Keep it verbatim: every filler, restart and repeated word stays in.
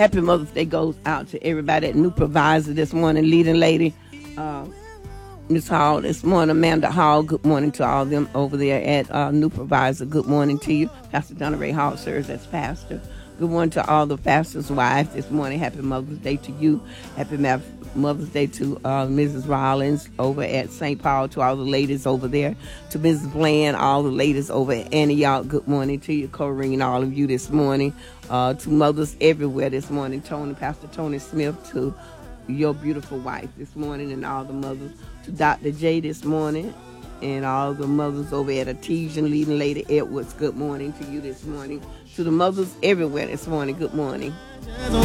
Happy Mother's Day goes out to everybody at New Provisor this morning, leading lady, uh, Miss Hall this morning, Amanda Hall. Good morning to all of them over there at uh, New Provisor. Good morning to you. Pastor Donna Ray Hall serves as pastor. Good morning to all the pastor's wives this morning. Happy Mother's Day to you. Happy Mother's Day to uh, Missus Rollins over at Saint Paul, to all the ladies over there, to Missus Bland, all the ladies over at Antioch. Good morning to you, Corrine, all of you this morning. Uh, to mothers everywhere this morning, Tony, Pastor Tony Smith, to your beautiful wife this morning, and all the mothers, to Doctor J this morning, and all the mothers over at Artesian, leading Lady Edwards. Good morning to you this morning. To the mothers everywhere this morning, good morning.